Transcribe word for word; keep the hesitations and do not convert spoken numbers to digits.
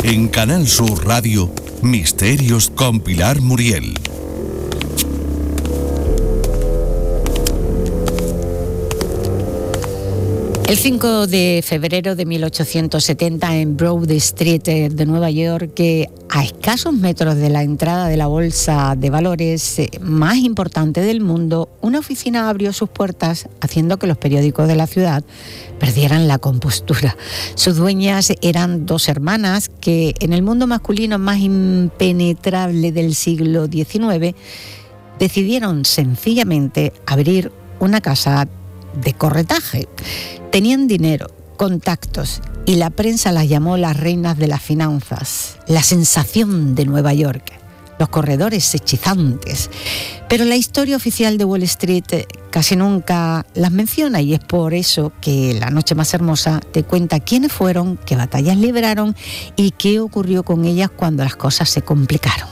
En Canal Sur Radio, Misterios con Pilar Muriel. El cinco de febrero de mil ochocientos setenta, en Broad Street de Nueva York, a escasos metros de la entrada de la bolsa de valores más importante del mundo, una oficina abrió sus puertas, haciendo que los periódicos de la ciudad perdieran la compostura. Sus dueñas eran dos hermanas que, en el mundo masculino más impenetrable del siglo diecinueve, decidieron sencillamente abrir una casa de corretaje. Tenían dinero, contactos, y la prensa las llamó las reinas de las finanzas, la sensación de Nueva York, los corredores hechizantes. Pero la historia oficial de Wall Street casi nunca las menciona, y es por eso que La Noche Más Hermosa te cuenta quiénes fueron, qué batallas libraron y qué ocurrió con ellas cuando las cosas se complicaron.